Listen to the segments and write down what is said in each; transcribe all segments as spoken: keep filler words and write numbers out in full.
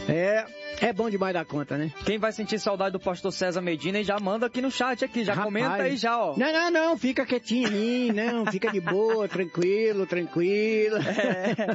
É, é bom demais da conta, né? Quem vai sentir saudade do pastor César Medina, já manda aqui no chat aqui, já Rapaz, comenta aí já, ó. Não, não, não, fica quietinho aí, não, fica de boa, tranquilo, tranquilo. É.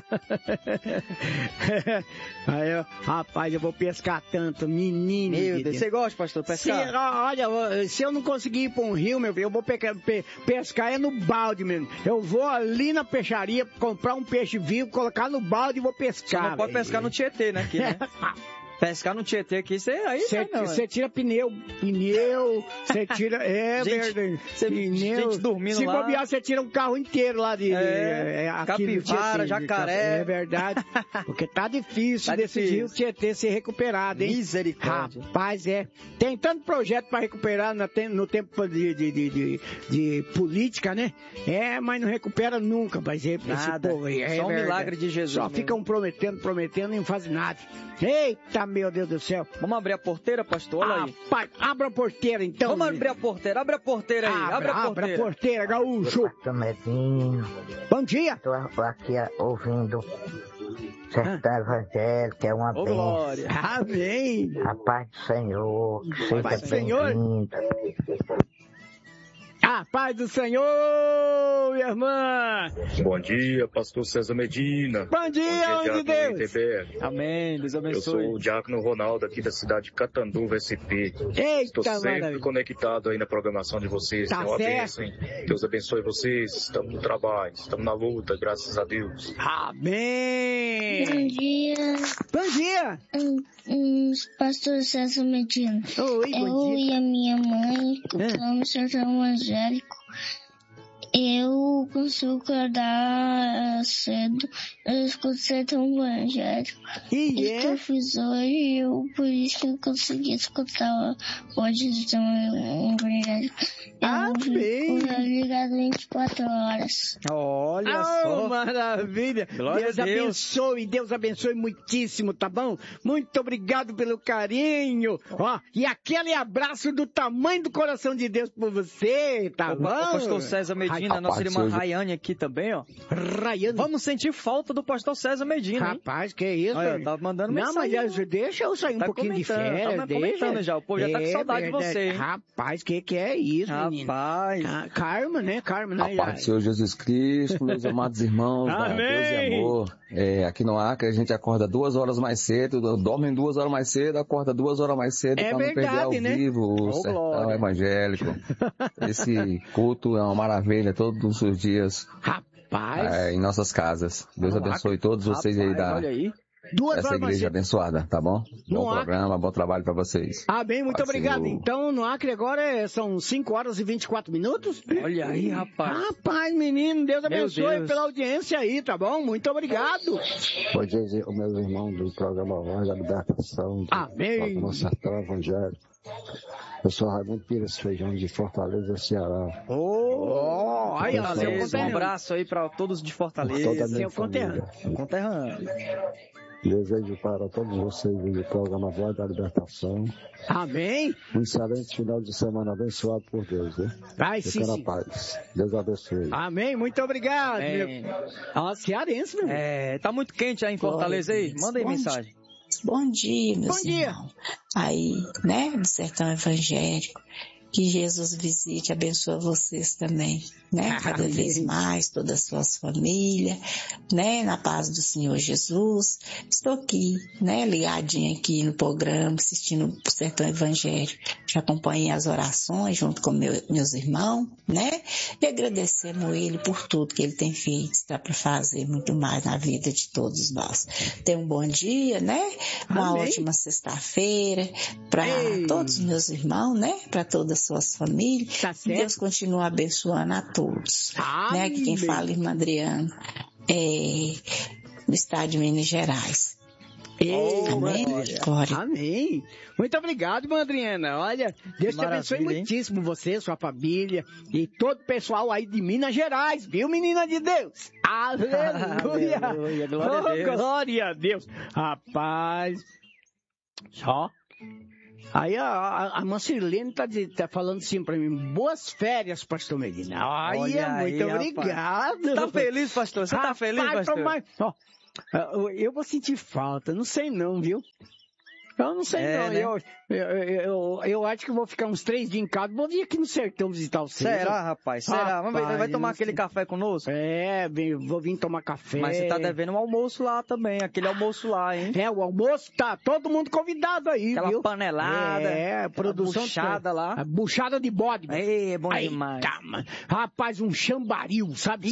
Aí, eu, rapaz, eu vou pescar tanto, menino. Meu Deus, você gosta, pastor, pescar? Se, olha, se eu não conseguir ir pra um rio, meu filho, eu vou pescar, pescar é no balde mesmo. Eu vou ali na peixaria comprar um peixe vivo, colocar no balde e vou pescar. Você não pode pescar no Tietê, né? Aqui, né? Pescar no Tietê aqui, você aí cê, não, Você tira pneu, pneu, você tira... É, verdade. Pneu. Gente dormindo Se lá. Se bobear, você tira um carro inteiro lá de... É, é, capivara, jacaré. É verdade. Porque tá difícil tá desse difícil. rio Tietê ser recuperado, hein? Misericórdia. Rapaz, é. Tem tanto projeto pra recuperar no, no tempo de, de, de, de, de política, né? É, mas não recupera nunca, mas é, nada. Esse povo aí, é Só um verdade. milagre de Jesus. Só mesmo. ficam prometendo, prometendo e não fazem nada. Eita, meu Deus do céu. Vamos abrir a porteira, pastor? Olha aí. Pai, abra a porteira, então. Vamos abrir a porteira, abre a porteira aí. Abra, abre a porteira. Abra a porteira, gaúcho. Pastor Medina. Bom dia. Estou aqui ouvindo Sertão Evangélico, que é uma Ô, bênção. glória. Amém. A paz do Senhor, que seja paz do Senhor. bem-vinda. A paz do Senhor, minha irmã. Bom dia, pastor César Medina. Bom dia, homem de Deus. Amém, Deus abençoe. Eu sou o diácono Ronaldo aqui da cidade de Catanduva, S P. Eita, Estou sempre maravilha. conectado aí na programação de vocês. Tá Tem uma certo. bênção, hein? Deus abençoe vocês. Estamos no trabalho, estamos na luta, graças a Deus. Amém. Bom dia, Bom dia. hum, hum, pastor César Medina. Oi, bom Eu dia. e a minha mãe, É. vamos ser evangélico. Eu consigo acordar cedo, eu escuto sertão evangélico. E Isso que é? eu fiz hoje, eu, por isso que eu consegui escutar hoje do sertão evangélico. Eu Amém. fico ligado vinte e quatro horas. Olha Oh, só. maravilha. Glória Deus a Deus. abençoe, Deus abençoe muitíssimo, tá bom? Muito obrigado pelo carinho. Ó, e aquele abraço do tamanho do coração de Deus por você, tá O bom? pastor César Medina, Ai, nossa rapaz, irmã hoje- Rayane aqui também, ó. Rayane. Vamos sentir falta do pastor César Medina, hein? Rapaz, que isso? Olha, velho? tá mandando Não, mas mensagem. já- deixa eu sair um Tá pouquinho de comentando, férias, tá deixa. comentando já, o povo já tá com saudade de verdade. você, hein? Rapaz, que que é isso, menino? Rapaz. Ah, Karma, né? Karma, né? A paz do Senhor Jesus Cristo, meus amados irmãos, da Amém. Deus e amor. É, aqui no Acre a gente acorda duas horas mais cedo, dorme duas horas mais cedo, acorda duas horas mais cedo É para não perder verdade, ao né? vivo o Ô, sertão glória. evangélico. Esse culto é uma maravilha todos os dias Rapaz, é, em nossas casas. Deus No abençoe todos vocês aí Rapaz, da, olha aí. duas dessa horas mais igreja cedo. abençoada, tá bom? No Bom Acre. programa, bom trabalho para vocês. Ah, bem, muito Paz do obrigado. Senhor. Então, no Acre agora é- são cinco horas e vinte e quatro minutos. Olha aí, rapaz. Rapaz, menino, Deus Meu abençoe Deus. pela audiência aí, tá bom? Muito obrigado. Bom dia, os meus irmãos do programa Voz da Libertação, do Amém. programa Sertão Evangélico. Eu sou Raimundo Pires Feijão, de Fortaleza, Ceará. Oh, aí, ó, seu Fortaleza, um conterrâneo. abraço aí pra todos de Por toda a Fortaleza. minha Seu conterrâneo. família. Conterrâneo. Desejo para todos vocês do programa Voz da Libertação Amém. um excelente final de semana abençoado por Deus. Né? Vai sim, Fica na sim. paz. Deus abençoe. Amém, muito obrigado. Amém. Meu... Ó, cearense, meu. É, tá muito quente aí em Fortaleza aí? Manda aí Bom mensagem. Bom dia, meus Bom dia. irmãos. Aí, né, do sertão evangélico. Que Jesus visite, abençoe vocês também, né? Cada Amém. vez mais, todas as suas famílias, né? Na paz do Senhor Jesus. Estou aqui, né? Ligadinha aqui no programa, assistindo o Sertão Evangélico. Já acompanhei as orações junto com meu, meus irmãos, né? E agradecemos ele por tudo que ele tem feito. Está para fazer muito mais na vida de todos nós. Tenha um bom dia, né? Uma Amém. ótima sexta-feira para Ei. todos os meus irmãos, né? Para todas as suas famílias. Tá certo. Deus continua abençoando a todos. Amém. Né? Aqui quem fala, irmã Adriana, é, no estado de Minas Gerais. Ei, Amém? glória. Glória. Amém. Muito obrigado, irmã Adriana. Olha, Deus te Maravilha, abençoe hein? muitíssimo você, sua família e todo o pessoal aí de Minas Gerais, viu, menina de Deus? Aleluia. Aleluia, glória a Oh, Deus. glória a Deus. Rapaz, só. Aí a, a, a Marcelene tá, de- tá falando assim pra mim, boas férias, pastor Medina. Olha, Olha aí, muito rapaz. obrigado. Tá feliz, pastor? Você tá Rapaz, feliz, pastor? mas- ó, eu vou sentir falta, não sei não, viu? Eu não sei É, não, né? eu, eu, eu, eu acho que vou ficar uns três dias em casa, vou vir aqui no sertão visitar o senhor. Será, rapaz? Será? Vamos ver, Rapaz, vai tomar eu não aquele sei. café conosco? É, vem- vou vir tomar café. Mas você tá devendo um almoço lá também, aquele almoço lá, hein? É, o almoço tá todo mundo convidado aí, Aquela viu? panelada, É, produção... buchada lá. A buchada de bode. meu. Ei, é bom Eita, demais. mano. Rapaz, um chambaril, sabe?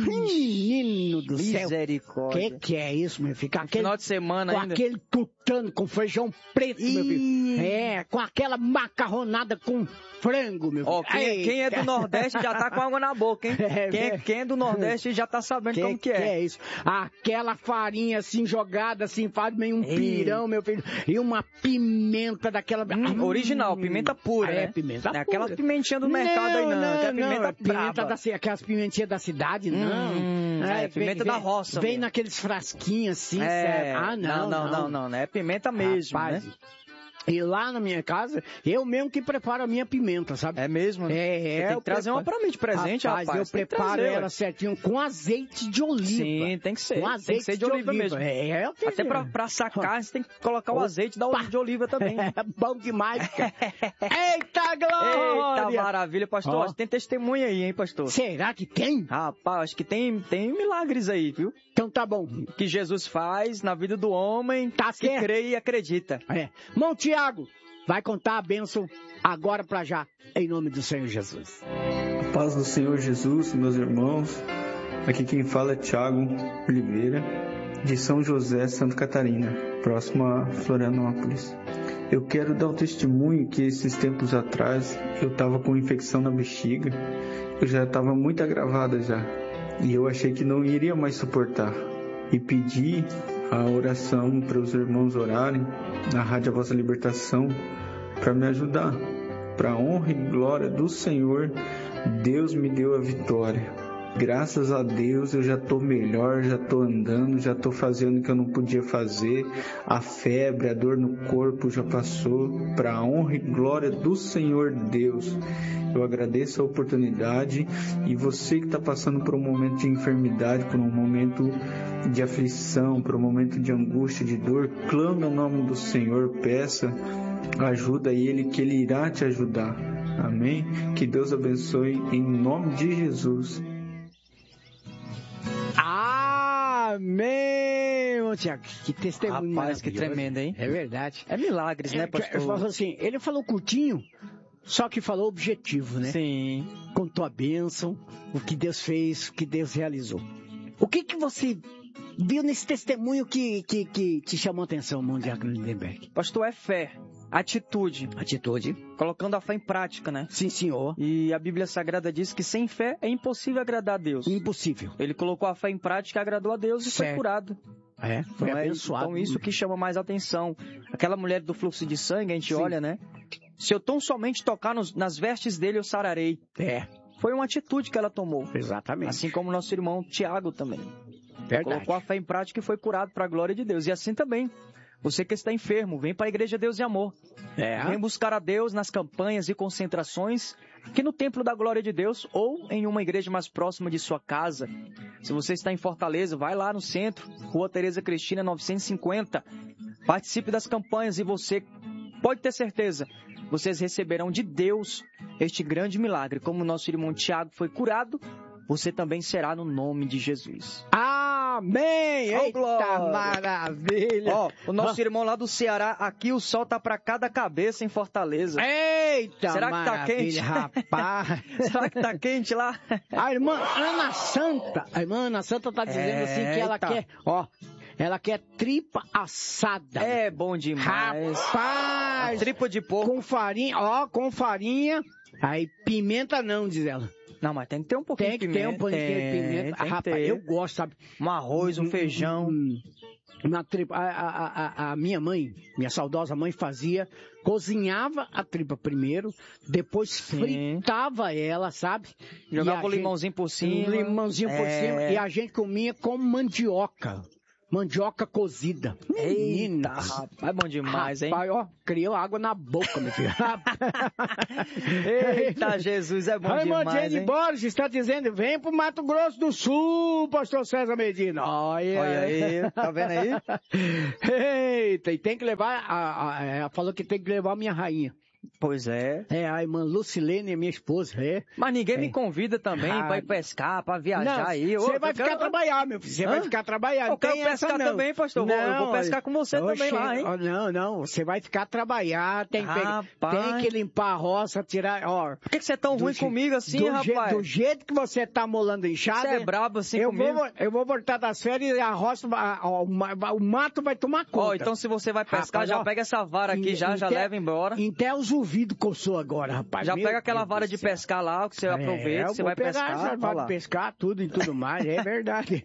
Menino do céu. Misericórdia. Que que é isso, meu filho? Com aquele, Final de semana com ainda. aquele tutano com feijão preto, meu filho. Ih. É, com aquela macarronada com frango, meu filho. Ó, quem, quem é do Nordeste já tá com água na boca, hein? É, quem, é, é. quem é do Nordeste já tá sabendo Que como que é. isso? Aquela farinha assim jogada, assim, faz meio um Ei. pirão, meu filho. E uma pimenta daquela. Hum, original, pimenta pura, É, né? pimenta É pura. aquela pimentinha do mercado aí não, que é pimenta é pimenta braba. da, ci- aquelas pimentinhas da cidade, não. Hum, é, pimenta da roça Vem mesmo. naqueles frasquinhos assim, É, sério. Ah, não, não, não, não, não, é pimenta mesmo, Rapaz, né? E lá na minha casa, eu mesmo que preparo a minha pimenta, sabe? É mesmo? É, Você é. tem eu que trazer uma preparo. pra mim de presente, rapaz. eu Tem que preparo trazer, ela ué. certinho com azeite de oliva. Sim, tem que ser. Com Tem azeite que ser de oliva mesmo. É, é, eu tenho- Até pra, pra sacar, você tem que colocar o azeite da oliva de oliva também. né? É bom demais, cara. Eita, glória! Eita, maravilha, pastor. Ó. Acho que tem testemunha aí, hein, pastor? Será que tem? Rapaz, acho que tem, tem milagres aí, viu? Então tá bom. Que Jesus faz na vida do homem Tá que certo. crê e acredita. É. Mão Tiago, vai contar a bênção agora pra já, em nome do Senhor Jesus. A paz do Senhor Jesus, meus irmãos. Aqui quem fala é Tiago Oliveira, de São José, Santa Catarina, próximo a Florianópolis. Eu quero dar o testemunho que esses tempos atrás eu estava com infecção na bexiga. Eu já estava muito agravada já. E eu achei que não iria mais suportar. E pedi a oração para os irmãos orarem na Rádio A Vossa Libertação para me ajudar. Para a honra e glória do Senhor, Deus me deu a vitória. Graças a Deus eu já estou melhor, já estou andando, já estou fazendo o que eu não podia fazer. A febre, a dor no corpo já passou. Para a honra e glória do Senhor Deus. Eu agradeço a oportunidade e você que está passando por um momento de enfermidade, por um momento de aflição, por um momento de angústia, de dor, clame o nome do Senhor, peça ajuda a Ele que Ele irá te ajudar. Amém? Que Deus abençoe em nome de Jesus. Amém, meu Tiago. Que testemunho Rapaz, que maravilhoso. tremendo, hein? É verdade. É milagres, né, Ele pastor? falou assim, ele falou curtinho, só que falou objetivo, né? Sim. Contou a bênção, o que Deus fez, o que Deus realizou. O que que você viu nesse testemunho que, que, que te chamou a atenção, irmão Diácono Lindenberg? Pastor, é fé, atitude, Atitude. colocando a fé em prática, né? Sim, senhor. E a Bíblia Sagrada diz que sem fé é impossível agradar a Deus. Impossível. Ele colocou a fé em prática, agradou a Deus e foi Certo. curado. É, foi Não é? abençoado. Então isso que chama mais atenção. Aquela mulher do fluxo de sangue, a gente Sim. olha, né? Se eu tão somente tocar nos- nas vestes dele, eu sararei. É, Foi uma atitude que ela tomou. exatamente. Assim como nosso irmão Tiago também. Verdade. Colocou a fé em prática e foi curado para a glória de Deus. E assim também, você que está enfermo, vem para a Igreja Deus e Amor. É. Vem buscar a Deus nas campanhas e concentrações aqui no Templo da Glória de Deus ou em uma igreja mais próxima de sua casa. Se você está em Fortaleza, vai lá no centro, Rua Tereza Cristina novecentos e cinquenta. Participe das campanhas e você pode ter certeza, vocês receberão de Deus este grande milagre. Como o nosso irmão Tiago foi curado, você também será no nome de Jesus. Amém! Ó, Eita, glória. maravilha! Ó, o nosso irmão lá do Ceará, aqui o sol tá para cada cabeça em Fortaleza. Eita, Será que tá maravilha, quente? rapaz! Será que tá quente lá? A irmã Ana Santa, a irmã Ana Santa tá dizendo assim que ela Eita. quer, ó, ela quer tripa assada. É bom demais. Rapaz! Tripa de porco. Com farinha, ó, com farinha. Aí pimenta não, diz ela. Não, mas tem que ter um pouquinho Tem de que pimenta. ter um pouquinho de Tem, pimenta. tem que Rapaz, ter. eu gosto, sabe? Um arroz, um feijão. Hum, Na tripa, a, a, a, a minha mãe, minha saudosa mãe fazia, cozinhava a tripa primeiro, depois Sim. fritava ela, sabe? Jogava E a o limãozinho por gente- cima. Um limãozinho por É. cima e a gente comia com mandioca. mandioca cozida. Eita, rapaz, bom demais, hein? Rapaz, ó, criou água na boca, meu filho. Eita, Jesus, é bom Raimundinho demais, de hein? Borges está dizendo, vem pro Mato Grosso do Sul, pastor César Medina. Olha, Olha aí, tá vendo aí? Eita, e tem que levar, a, a, ela falou que tem que levar a minha rainha. Pois é. É, a irmã Lucilene é minha esposa, é. Mas ninguém é. me convida também Ah, pra ir pescar, pra viajar não, aí. Você Ô, vai eu ficar quero... trabalhar, meu filho. Você Hã? vai ficar trabalhando. Eu quero Tem essa, pescar não. também, pastor. Não, eu vou pescar com você oxe, também lá, hein? ó, Não, não. Você vai ficar trabalhar. Tem, Rapaz. tem que limpar a roça, tirar. Ó, Por que, que você é tão ruim je- comigo assim, do rapaz? je- do jeito que você tá molando enxada. Você é brabo assim eu comigo? Vou, eu vou voltar das férias e a roça, a- ó, o ma- o mato vai tomar conta. Ó, então se você vai pescar, Rapaz, já ó, pega essa vara aqui, em- já, já até- leva embora. Até os ouvidos coçou agora, rapaz. Já Meu pega aquela Deus vara do de céu. pescar lá, que você aproveita, É, eu você vou vai pegar pescar. essa Olha vara lá. de pescar, tudo e tudo mais, é verdade.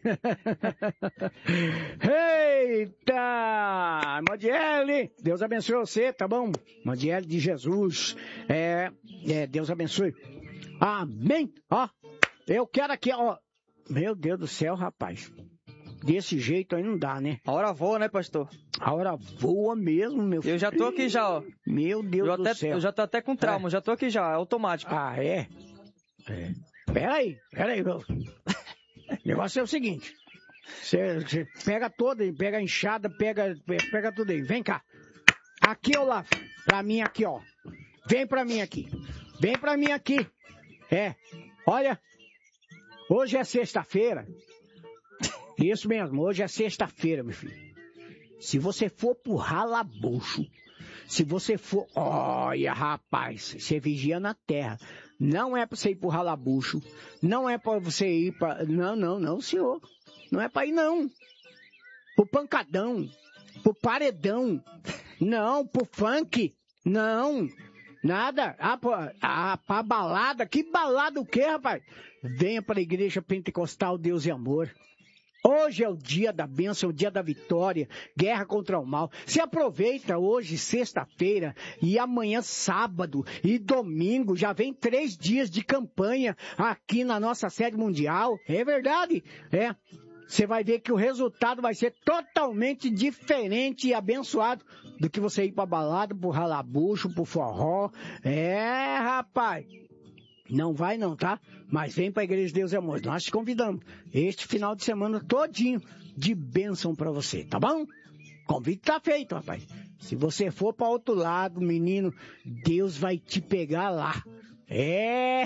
Eita! Modiele, Deus abençoe você, tá bom? Modiele de Jesus, é, é, Deus abençoe. Amém! Ó, eu quero aqui, ó, meu Deus do céu, rapaz. Desse jeito aí não dá, né? A hora voa, né, pastor? A hora voa mesmo, meu filho. Eu já tô aqui já, ó. Meu Deus Eu, do até, céu. eu já tô até com trauma, já tô aqui já, é automático. Ah, é? É. Peraí, peraí. meu. O negócio é o seguinte. Você você pega toda aí, pega a enxada, pega, pega tudo aí. Vem cá. Aqui, ó lá. Pra mim aqui, ó. Vem pra mim aqui. Vem pra mim aqui. É. Olha. Hoje é sexta-feira. Isso mesmo, hoje é sexta-feira, meu filho. Se você for pro ralabucho, se você for... Olha, rapaz, você vigia na terra. Não é pra você ir pro ralabucho. Não é pra você ir pra... Não, não, não, senhor. Não é pra ir, não. Pro pancadão. Pro paredão. Não, pro funk. Não. Nada. Ah, pra, ah, pra balada. Que balada o quê, rapaz? Venha pra igreja pentecostal Deus e Amor. Hoje é o dia da bênção, o dia da vitória, guerra contra o mal. Se aproveita hoje, sexta-feira, e amanhã, sábado e domingo, já vem três dias de campanha aqui na nossa sede mundial. É verdade, é. Você vai ver que o resultado vai ser totalmente diferente e abençoado do que você ir pra balada, pro ralabucho, pro forró. É, rapaz. Não vai não, tá? Mas vem pra Igreja de Deus e Amor. Nós te convidamos. Este final de semana todinho de bênção pra você, tá bom? Convite tá feito, rapaz. Se você for pra outro lado, menino, Deus vai te pegar lá. É!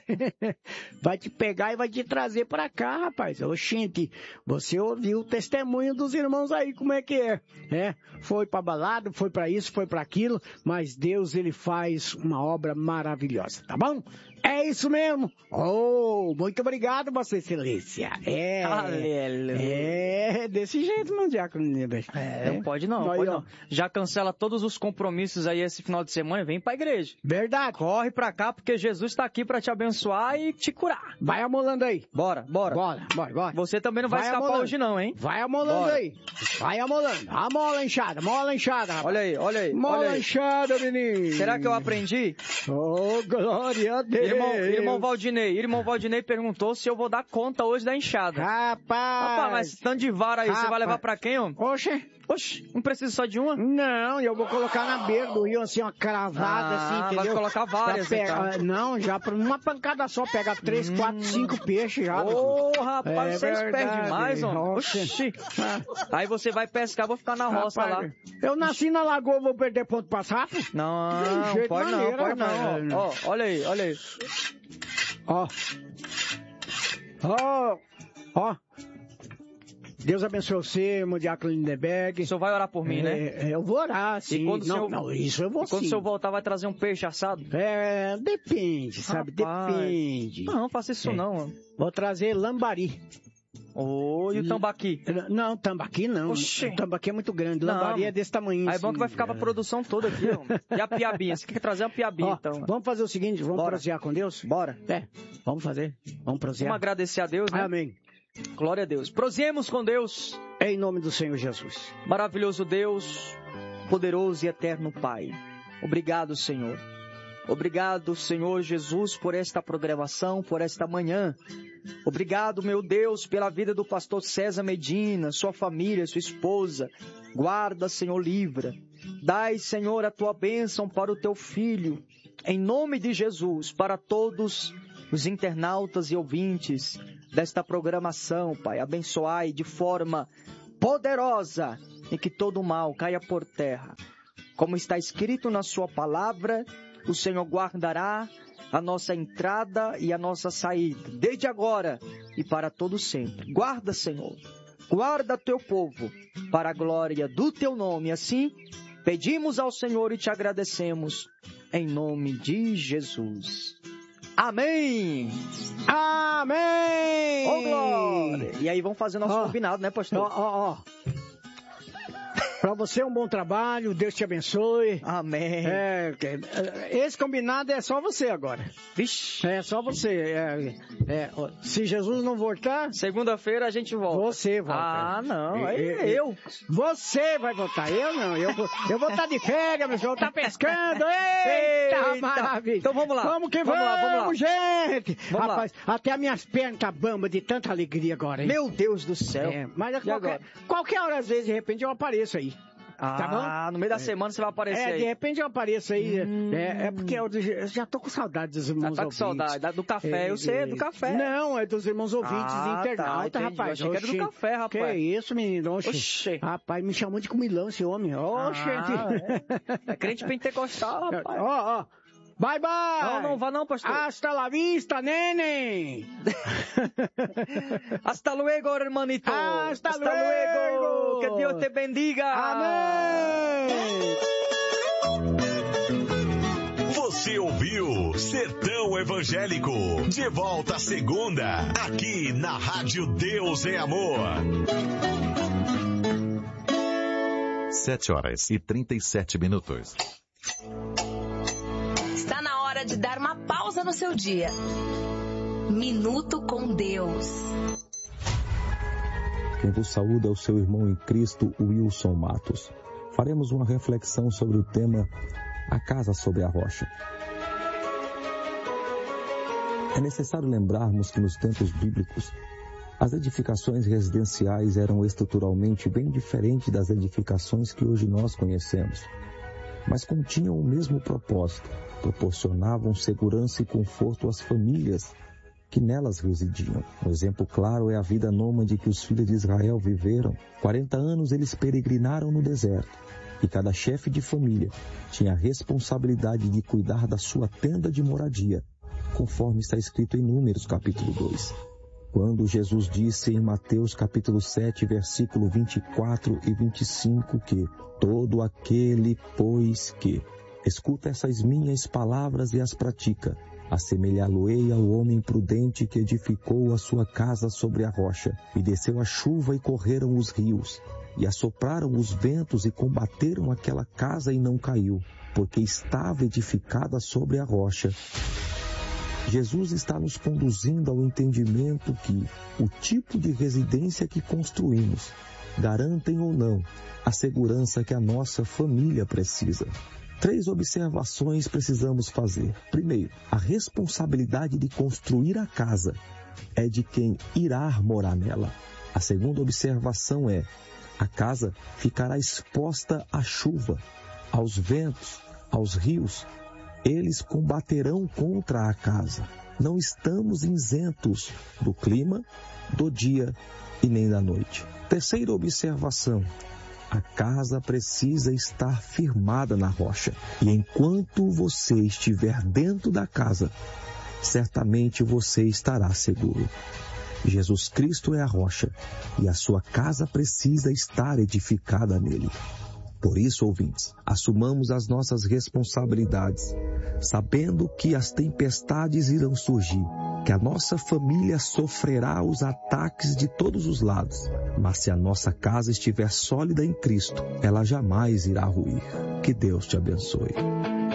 Vai te pegar e vai te trazer pra cá, rapaz. Oxente, você ouviu o testemunho dos irmãos aí, como é que é? É, foi pra balada, foi pra isso, foi pra aquilo, mas Deus, ele faz uma obra maravilhosa, tá bom? É isso mesmo. Oh, muito obrigado, Vossa Excelência. É. Aleluia. É, desse jeito, meu diácono. É, não pode não, Aí, pode ó. não. Já cancela todos os compromissos aí esse final de semana e vem pra igreja. Verdade. Corre pra cá, porque Jesus tá aqui pra te abençoar e te curar. Vai amolando aí. Bora, bora. Bora, bora, bora. Você também não vai, Vai escapar amolando. hoje não, hein? Vai amolando Bora. aí. Vai amolando. Amola a enxada, mola a enxada. rapaz. Olha aí, olha aí, Mola olha a aí. enxada, menino. Será que eu aprendi? Oh, glória a Deus. Irmão, irmão Valdinei, irmão Valdinei perguntou se eu vou dar conta hoje da enxada. Rapaz. Rapaz, mas tanto de vara aí, você vai Rapaz. levar pra quem, homem? Oxe. Oxe, não precisa só de uma? Não, eu vou colocar na beira do rio, assim, uma cravada, Ah, assim, vai entendeu? colocar várias, Pra pegar- então. Não, já pra uma pancada só, pega três, quatro, cinco peixes já. meu filho. Ô, rapaz, É você espera verdade. demais, homem. Oxe. Oxi. Aí você vai pescar, vou ficar na roça Rapaz, lá. eu nasci na lagoa, vou perder ponto pra sapo? Não, De jeito pode não, maneiro, pode rapaz. não. Ó, ó, olha aí, olha aí. Ó. Ó. Ó. Deus abençoe você, irmão Diácono Lindenberg. O senhor vai orar por mim, né? É, eu vou orar, sim. E quando o não, senhor- não, isso eu vou E quando sim. o senhor voltar, vai trazer um peixe assado? É, depende, sabe? Rapaz. Depende. Não, não faça isso É. não, mano. Vou trazer lambari. Ô, e o tambaqui? Não, tambaqui não. Oxê. O tambaqui é muito grande. Não. Lambari é desse tamanho. Aí é bom assim. que vai ficar pra produção toda aqui, ó. E a piabinha? Você quer trazer uma piabinha, Ó, então? vamos fazer o seguinte, vamos Bora. prosear com Deus? Bora. É, vamos fazer. Vamos prosear. Vamos agradecer a Deus, né? Amém. Glória a Deus. Prosemos com Deus. Em nome do Senhor Jesus. Maravilhoso Deus, poderoso e eterno Pai. Obrigado, Senhor, Obrigado, Senhor Jesus, por esta programação, por esta manhã. Obrigado, meu Deus, pela vida do pastor César Medina, sua família, sua esposa. Guarda, Senhor, livra. Dai, Senhor, a tua bênção para o teu filho. Em nome de Jesus, para todos os internautas e ouvintes desta programação, Pai, abençoai de forma poderosa e que todo mal caia por terra. Como está escrito na sua palavra, o Senhor guardará a nossa entrada e a nossa saída, desde agora e para todo sempre. Guarda, Senhor, guarda teu povo para a glória do teu nome. Assim, pedimos ao Senhor e te agradecemos em nome de Jesus. Amém! Amém! Ô, glória! E aí vamos fazer nosso oh, combinado, né, pastor? Ó, ó, ó. Para você um bom trabalho, Deus te abençoe. Amém. É, esse combinado é só você agora. Vixe. É só você. É, é, se Jesus não voltar... Segunda-feira a gente volta. Você volta. Ah, não. Aí é eu. Você vai voltar. Eu não. Eu, eu vou estar de férias, meu senhor. Vou estar pescando. Eita, Eita. Maravilha. Então vamos lá. Vamos que vamos. Vamos, lá, vamos lá. gente. Vamos Rapaz, lá. até as minhas pernas tá bamba de tanta alegria agora, hein? Meu Deus do céu. É, mas a qualquer, qualquer hora, às vezes, de repente, eu apareço aí. Ah, tá bom? No meio da é. semana você vai aparecer é, aí. É, de repente eu apareço aí. Hum. É, é porque eu, eu já tô com saudade dos irmãos já tá ouvintes. com saudade do café, é, eu sei, é do café. Não, é dos irmãos ouvintes ah, internauta, tá, rapaz. Eu achei que era do café, rapaz. Que isso, menino? Oxe. Oxê. Rapaz, me chamou de comilão esse homem. Oxe. Ah, é. é crente pentecostal, rapaz. Ó, ó. Bye, bye! Não, não vá não, pastor. Hasta la vista, neném! Hasta luego, hermanito! Hasta, Hasta luego. luego! Que Deus te bendiga! Amém! Você ouviu Sertão Evangélico. De volta à segunda, aqui na Rádio Deus é Amor. Sete horas e trinta e sete minutos. Está na hora de dar uma pausa no seu dia. Minuto com Deus. Quem vos saúda é o seu irmão em Cristo, Wilson Matos. Faremos uma reflexão sobre o tema A Casa sobre a Rocha. É necessário lembrarmos que nos tempos bíblicos, as edificações residenciais eram estruturalmente bem diferentes das edificações que hoje nós conhecemos, mas continham o mesmo propósito. Proporcionavam segurança e conforto às famílias que nelas residiam. Um exemplo claro é a vida nômade que os filhos de Israel viveram. quarenta anos eles peregrinaram no deserto, e cada chefe de família tinha a responsabilidade de cuidar da sua tenda de moradia, conforme está escrito em Números capítulo dois. Quando Jesus disse em Mateus capítulo sete, versículo vinte e quatro e vinte e cinco que todo aquele, pois que escuta essas minhas palavras e as pratica, assemelhá-lo-ei ao homem prudente que edificou a sua casa sobre a rocha, e desceu a chuva e correram os rios, e assopraram os ventos e combateram aquela casa e não caiu, porque estava edificada sobre a rocha. Jesus está nos conduzindo ao entendimento que o tipo de residência que construímos garantem ou não a segurança que a nossa família precisa. Três observações precisamos fazer. Primeiro, a responsabilidade de construir a casa é de quem irá morar nela. A segunda observação é: a casa ficará exposta à chuva, aos ventos, aos rios. Eles combaterão contra a casa. Não estamos isentos do clima, do dia e nem da noite. Terceira observação: a casa precisa estar firmada na rocha. E enquanto você estiver dentro da casa, certamente você estará seguro. Jesus Cristo é a rocha e a sua casa precisa estar edificada nele. Por isso, ouvintes, assumamos as nossas responsabilidades, sabendo que as tempestades irão surgir, que a nossa família sofrerá os ataques de todos os lados, mas se a nossa casa estiver sólida em Cristo, ela jamais irá ruir. Que Deus te abençoe.